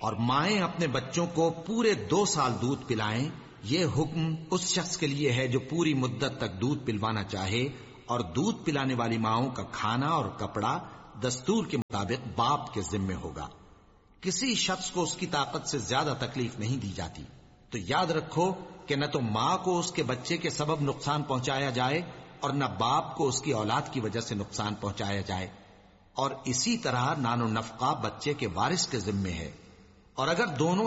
और माएं अपने बच्चों को पूरे 2 साल दूध पिलाएं, ये हुक्म उस शख्स के लिए है जो पूरी मुद्दत तक दूध पिलवाना चाहे, और दूध पिलाने वाली माओं का खाना और कपड़ा दस्तूर के मुताबिक बाप के जिम्मे होगा। किसी शख्स को उसकी ताकत से ज्यादा तकलीफ नहीं दी जाती। तो याद रखो कि न तो मां को उसके बच्चे के सबब नुकसान पहुंचाया जाए और न बाप को उसकी औलाद की वजह से नुकसान पहुंचाया जाए। और इसी तरह नानो नफका बच्चे के वारिस के जिम्मे है। और अगर दोनों